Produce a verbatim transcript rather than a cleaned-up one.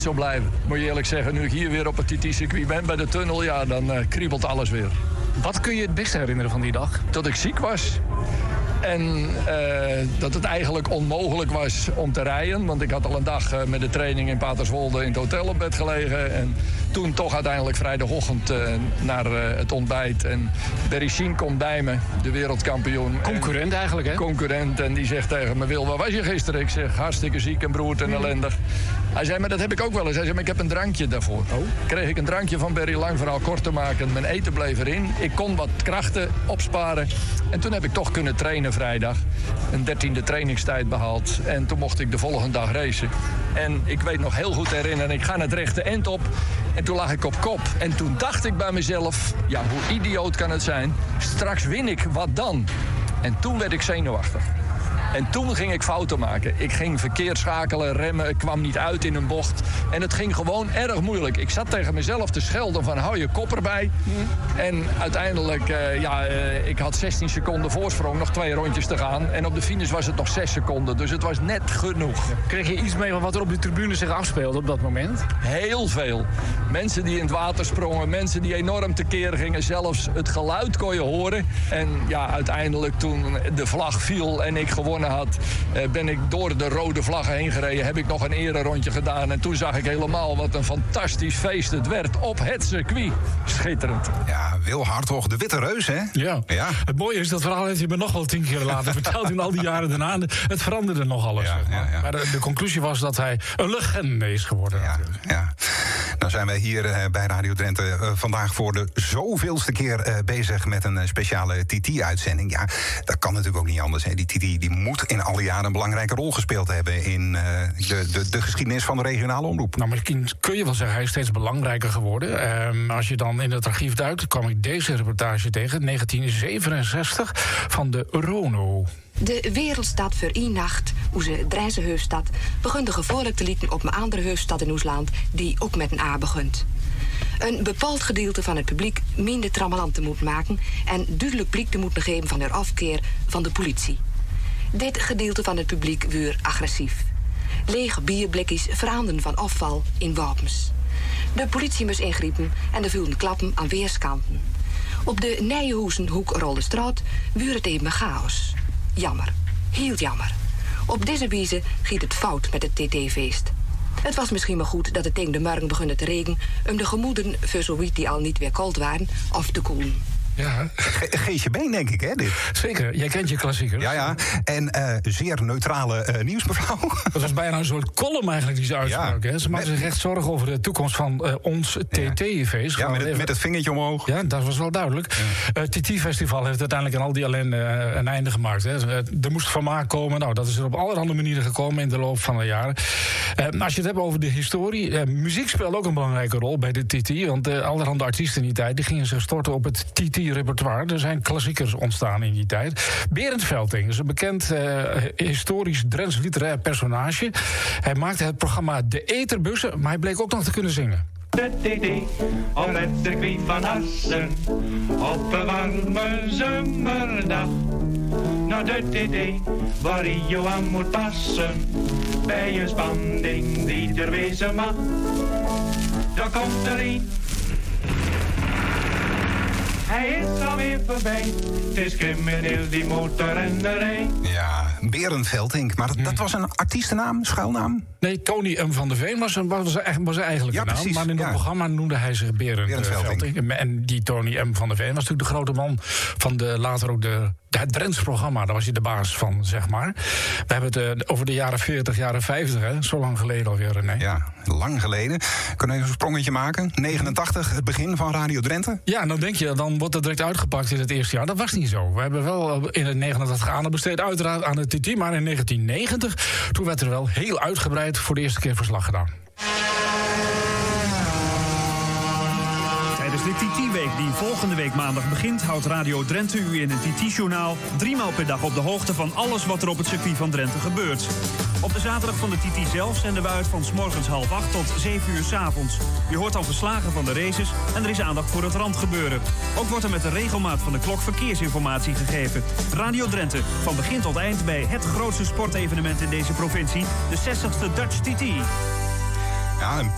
Zo blijven. Moet je eerlijk zeggen, nu ik hier weer op het T T-circuit ben bij de tunnel, ja, dan uh, kriebelt alles weer. Wat kun je het beste herinneren van die dag? Dat ik ziek was. En uh, dat het eigenlijk onmogelijk was om te rijden. Want ik had al een dag uh, met de training in Paterswolde in het hotel op bed gelegen. En toen toch uiteindelijk vrijdagochtend uh, naar uh, het ontbijt. En Berry Sien komt bij me, de wereldkampioen. Concurrent eigenlijk, hè? Concurrent. En die zegt tegen me, Wil, waar was je gisteren? Ik zeg, hartstikke ziek en beroerd en ellendig. Hij zei, maar dat heb ik ook wel eens. Hij zei, maar ik heb een drankje daarvoor. Oh. Kreeg ik een drankje van Berry, lang verhaal kort te maken. Mijn eten bleef erin. Ik kon wat krachten opsparen. En toen heb ik toch kunnen trainen vrijdag. Een dertiende trainingstijd behaald. En toen mocht ik de volgende dag racen. En ik weet nog heel goed herinneren, ik ga naar het rechte eind op. En toen lag ik op kop. En toen dacht ik bij mezelf, ja, hoe idioot kan het zijn? Straks win ik, wat dan? En toen werd ik zenuwachtig. En toen ging ik fouten maken. Ik ging verkeerd schakelen, remmen, ik kwam niet uit in een bocht. En het ging gewoon erg moeilijk. Ik zat tegen mezelf te schelden van hou je kop erbij. En uiteindelijk, uh, ja, uh, ik had zestien seconden voorsprong, nog twee rondjes te gaan. En op de finish was het nog zes seconden, dus het was net genoeg. Kreeg je iets mee van wat er op de tribune zich afspeelde op dat moment? Heel veel. Mensen die in het water sprongen, mensen die enorm tekeer gingen. Zelfs het geluid kon je horen. En ja, uiteindelijk toen de vlag viel en ik gewonnen had, ben ik door de rode vlaggen heen gereden. Heb ik nog een ererondje gedaan. En toen zag ik helemaal wat een fantastisch feest het werd op het circuit. Schitterend. Ja, Wil Hartog, de witte reus, hè? Ja. ja. Het mooie is, dat verhaal heeft hij me nog wel tien keer later verteld in al die jaren daarna. Het veranderde nog alles. Ja, ja, ja. Maar de, de conclusie was dat hij een legende is geworden. Ja, ja. Nou zijn wij hier uh, bij Radio Drenthe uh, vandaag voor de zoveelste keer uh, bezig met een uh, speciale T T-uitzending. Ja, dat kan natuurlijk ook niet anders. Hè. Die T T die moet in alle jaren een belangrijke rol gespeeld hebben in uh, de, de, de geschiedenis van de regionale omroep. Nou, misschien kun je wel zeggen, hij is steeds belangrijker geworden. Um, als je dan in het archief duikt, kwam ik deze reportage tegen, negentien zevenenzestig, van de Rono. De wereldstad vereenigt, onze Drijnse heufstad, begint de gevolg te lieten op een andere heufstad in ons land, die ook met een A begint. Een bepaald gedeelte van het publiek minder trammeland te moeten maken en duidelijk blik te moeten geven van de afkeer van de politie. Dit gedeelte van het publiek weer agressief. Lege bierblikjes veranderen van afval in wapens. De politie moest ingrijpen en er vielen klappen aan weerskanten. Op de Nijenhoezenhoek Rolde straat wuur het even chaos. Jammer, heel jammer. Op deze wijze giet het fout met het T T-feest. Het was misschien maar goed dat het tegen de morgen begon te regenen om de gemoederen voor zoiets die al niet weer koud waren af te koelen. Ja. Ge- Geesje Been, denk ik, hè, dit? Zeker, jij kent je klassiekers. Ja, ja. En uh, zeer neutrale uh, nieuws, mevrouw. Dat was bijna een soort column eigenlijk die ze uitsprak. Ja. Ze maakten zich echt zorgen over de toekomst van uh, ons T T-feest. Ja, ja met, het, met het vingertje omhoog. Ja, dat was wel duidelijk. Ja. Uh, T T-festival heeft uiteindelijk aan al die ellende uh, een einde gemaakt. Hè. Uh, er moest vermaak komen. Nou, dat is er op allerhande manieren gekomen in de loop van de jaren. Uh, als je het hebt over de historie, uh, muziek speelt ook een belangrijke rol bij de T T. Want uh, allerhande artiesten in die tijd die gingen zich storten op het T T-repertoire. Er zijn klassiekers ontstaan in die tijd. Berend Velding is een bekend uh, historisch Drents literair personage. Hij maakte het programma De Eterbussen, maar hij bleek ook nog te kunnen zingen. De T T op het circuit van Assen, op een warme zomerdag. Naar de T T waar je aan moet passen, bij een spanning die er wezen mag. Daar komt er een. Hij is alweer voorbij, het is crimineel die motorrennerij. Ja, Berend Velding, maar dat, dat was een artiestennaam, schuilnaam? Nee, Tony M. van der Veen was, een, was, een, was zijn eigenlijke ja, naam. Precies, maar in het ja. programma programma noemde hij zich Berend, Berend Velding. Velding. En die Tony M. van der Veen was natuurlijk de grote man van de, later ook de, het Drents programma. Daar was hij de baas van, zeg maar. We hebben het uh, over de jaren veertig, jaren vijftig, hè? Zo lang geleden alweer, René. Ja, lang geleden. Kunnen we een sprongetje maken? negenentachtig, het begin van Radio Drenthe? Ja, dan denk je, dan wordt het direct uitgepakt in het eerste jaar. Dat was niet zo. We hebben wel in het negenentachtig aandacht besteed, uiteraard aan het T T. Maar in negentien negentig, toen werd er wel heel uitgebreid voor de eerste keer verslag gedaan. Tijdens de T T-week die volgende week maandag begint, houdt Radio Drenthe u in een T T-journaal driemaal per dag op de hoogte van alles wat er op het circuit van Drenthe gebeurt. Op de zaterdag van de T T zelf zenden we uit van 's morgens half acht tot zeven uur 's avonds. Je hoort dan verslagen van de races en er is aandacht voor het randgebeuren. Ook wordt er met de regelmaat van de klok verkeersinformatie gegeven. Radio Drenthe, van begin tot eind bij het grootste sportevenement in deze provincie, de zestigste Dutch T T. Ja, een